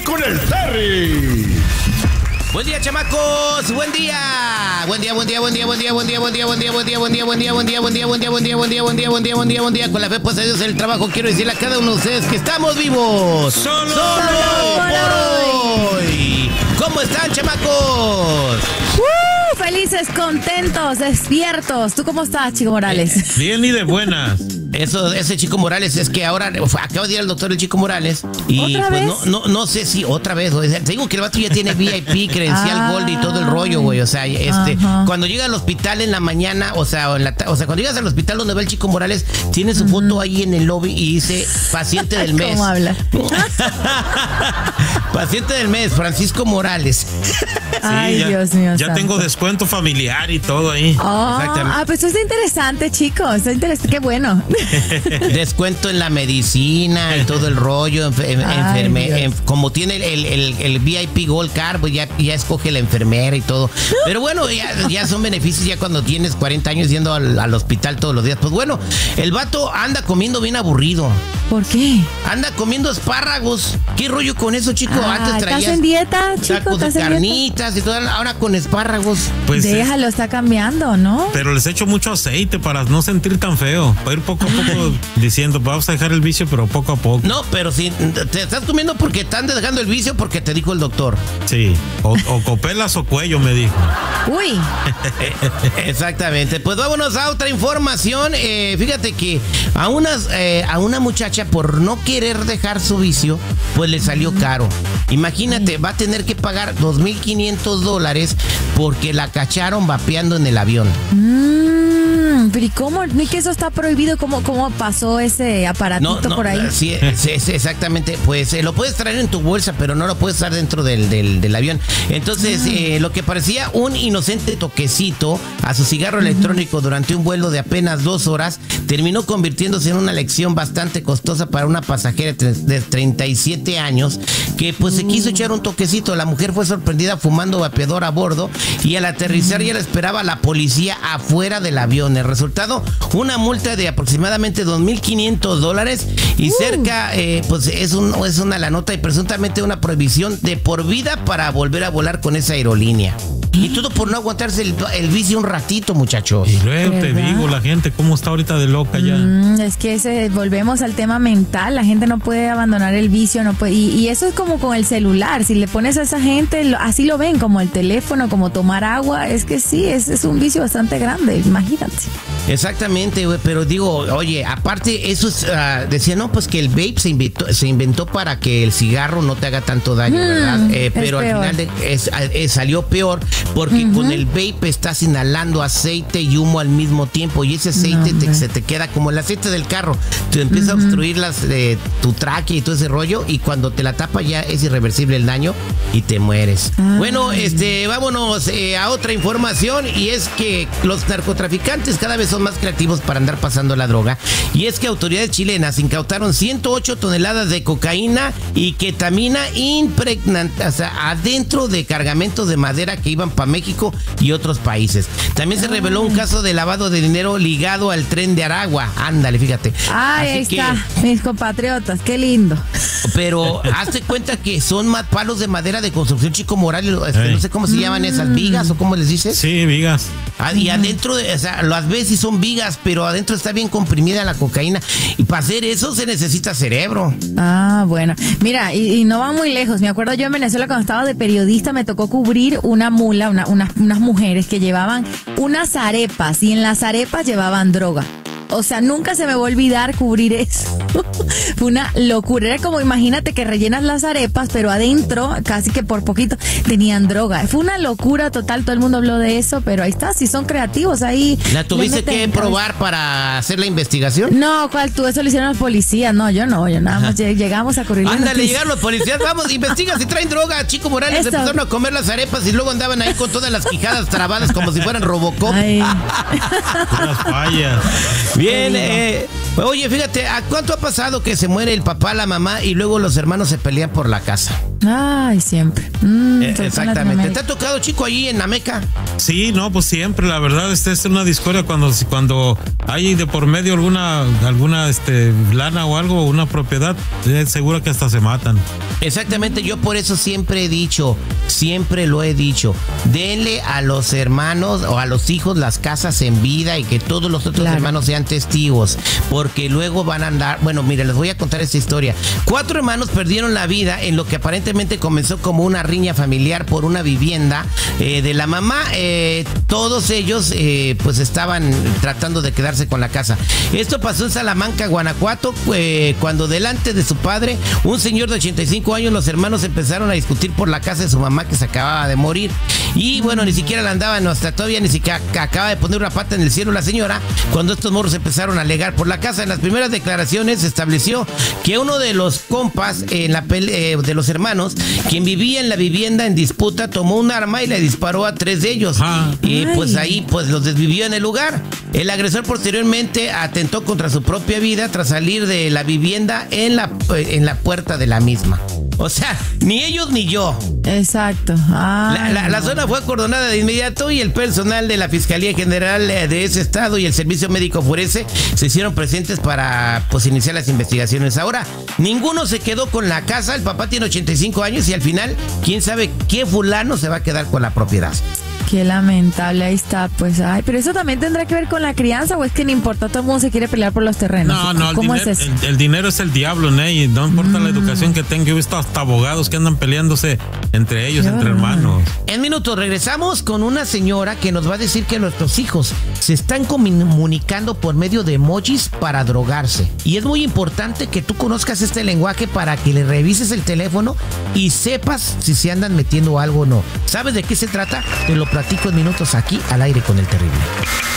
con el Terry. Buen día, chamacos, buen día. Buen día, buen día, buen día, buen día, buen día, buen día, buen día, buen día, buen día, buen día, buen día, buen día, buen día, buen día, buen día, buen día, buen día, buen día, buen día. Con la fe pues a Dios el trabajo, quiero decirle a cada uno de ustedes que estamos vivos. Solo por hoy. ¿Cómo están, chamacos? Felices, contentos, despiertos. ¿Tú cómo estás, Chico Morales? Bien y de buenas. Ese Chico Morales es que ahora acaba de ir al doctor el Chico Morales y ¿Otra pues vez? no sé si otra vez, o sea, te digo que el vato ya tiene VIP, credencial Gold y todo el rollo, güey, o sea, cuando llega al hospital en la mañana, o sea, cuando llegas al hospital donde va el Chico Morales, tiene su foto ahí en el lobby y dice paciente del mes. ¿Cómo habla? Paciente del mes, Francisco Morales. Ay, ya, Dios mío. Ya tengo descuento familiar y todo ahí. Exactamente. Pues eso es interesante, chicos. Está interesante. Qué bueno. Descuento en la medicina y todo el rollo. Como tiene el VIP Gold Card, pues ya escoge la enfermera y todo. Pero bueno, ya son beneficios ya cuando tienes 40 años yendo al hospital todos los días. Pues bueno, el vato anda comiendo bien aburrido. ¿Por qué? Anda comiendo espárragos. ¿Qué rollo con eso, chico? Antes traías ¿estás en dieta, chico? tacos de carnitas y todo, ahora con espárragos. Pues déjalo, está cambiando, ¿no? Pero les echo mucho aceite para no sentir tan feo. Para ir poco a poco diciendo, vamos a dejar el vicio, pero poco a poco. No, pero si te estás comiendo porque están dejando el vicio, porque te dijo el doctor. Sí, o copelas o cuello, me dijo. Uy. Exactamente. Pues vámonos a otra información. Fíjate que a una muchacha, por no querer dejar su vicio, pues le salió caro. Imagínate, va a tener que pagar $2,500 porque la cacharon vapeando en el avión. Pero ¿y cómo? ¿No es que eso está prohibido? ¿Cómo pasó ese aparatito por ahí? Sí, exactamente. Pues lo puedes traer en tu bolsa, pero no lo puedes estar dentro del avión. Entonces, lo que parecía un inocente toquecito a su cigarro electrónico durante un vuelo de apenas 2 horas, terminó convirtiéndose en una lección bastante costosa para una pasajera de 37 años que pues se quiso echar un toquecito. La mujer fue sorprendida fumando vapeador a bordo y al aterrizar ya la esperaba la policía afuera del avión. El resultado, una multa de aproximadamente $2,500 y cerca, pues es una la nota y presuntamente una prohibición de por vida para volver a volar con esa aerolínea. Y todo por no aguantarse el vicio un ratito, muchachos. Y luego te digo, la gente cómo está ahorita de loca ya. Es que volvemos al tema mental. La gente no puede abandonar el vicio, no puede. Y eso es como con el celular. Si le pones a esa gente, así lo ven, como el teléfono, como tomar agua. Es que sí, es un vicio bastante grande, imagínate. Exactamente, güey, pero digo, oye, aparte eso es, decía, no, pues que el vape se inventó para que el cigarro no te haga tanto daño, ¿verdad? Pero al final salió peor porque con el vape estás inhalando aceite y humo al mismo tiempo y ese aceite se te queda como el aceite del carro, te empieza a obstruir tu tráquea y todo ese rollo y cuando te la tapa ya es irreversible el daño y te mueres. Bueno, vámonos a otra información y es que los narcotraficantes cada vez son más creativos para andar pasando la droga y es que autoridades chilenas incautaron 108 toneladas de cocaína y ketamina impregnante, o sea, adentro de cargamentos de madera que iban para México y otros países. También se reveló un caso de lavado de dinero ligado al Tren de Aragua. Ándale, fíjate. Ahí está, mis compatriotas, qué lindo. Pero hazte cuenta que son más palos de madera de construcción, Chico Morales, no sé cómo se llaman esas, vigas o cómo les dices. Sí, vigas. Y adentro, o sea, las ves y son vigas, pero adentro está bien comprimida la cocaína. Y para hacer eso se necesita cerebro. Bueno. Mira, y no va muy lejos. Me acuerdo yo en Venezuela cuando estaba de periodista, me tocó cubrir una mula, unas mujeres que llevaban unas arepas y en las arepas llevaban droga. O sea, nunca se me va a olvidar cubrir eso. Fue una locura. Era como, imagínate que rellenas las arepas, pero adentro, casi que por poquito, tenían droga. Fue una locura total. Todo el mundo habló de eso, pero ahí está. Si son creativos, ahí. ¿La tuviste que probar para hacer la investigación? No, ¿cuál tú? Eso lo hicieron los policías. No, yo nada más llegamos a cubrir. Ándale, llegaron los policías. Vamos, investiga si traen droga. Chico Morales se empezaron a comer las arepas y luego andaban ahí con todas las quijadas trabadas como si fueran Robocop. Unas fallas. Bien, oye, fíjate, ¿a cuánto ha pasado que se muere el papá, la mamá y luego los hermanos se pelean por la casa? Ay, siempre. Exactamente. ¿Te ha tocado, Chico, allí en la Meca? Sí, no, pues siempre, la verdad, es una discordia cuando hay de por medio alguna lana o algo, una propiedad, seguro que hasta se matan. Exactamente, yo por eso siempre lo he dicho, denle a los hermanos o a los hijos las casas en vida y que todos los otros hermanos sean testigos, porque luego van a andar, bueno, mire, les voy a contar esta historia. 4 hermanos perdieron la vida en lo que aparentemente comenzó como una riña familiar por una vivienda de la mamá. Todos ellos pues estaban tratando de quedarse con la casa. Esto pasó en Salamanca, Guanajuato, cuando delante de su padre, un señor de 85 años, los hermanos empezaron a discutir por la casa de su mamá que se acababa de morir. Y bueno, ni siquiera la andaban, hasta todavía ni siquiera acaba de poner una pata en el cielo la señora, cuando estos morros empezaron a alegar por la casa. En las primeras declaraciones se estableció que uno de los compas de los hermanos, quien vivía en la vivienda en disputa, tomó un arma y le disparó a 3 de ellos. Y pues ahí pues los desvivió en el lugar. El agresor posteriormente atentó contra su propia vida tras salir de la vivienda en la puerta de la misma. O sea, ni ellos ni yo. Exacto. La zona fue acordonada de inmediato y el personal de la Fiscalía General de ese estado y el Servicio Médico Forense se hicieron presentes para pues iniciar las investigaciones. Ahora, ninguno se quedó con la casa. El papá tiene 85 años y al final, quién sabe qué fulano se va a quedar con la propiedad. Qué lamentable, ahí está, pues, ay, pero eso también tendrá que ver con la crianza, o es que no importa, todo el mundo se quiere pelear por los terrenos. No, ¿Cómo es eso? El dinero es el diablo, Ney, no importa la educación que tenga. Yo he visto hasta abogados que andan peleándose entre ellos, entre hermanos. En minutos regresamos con una señora que nos va a decir que nuestros hijos se están comunicando por medio de emojis para drogarse. Y es muy importante que tú conozcas este lenguaje para que le revises el teléfono y sepas si se andan metiendo algo o no. ¿Sabes de qué se trata? Te lo platico en minutos aquí al aire con el terrible.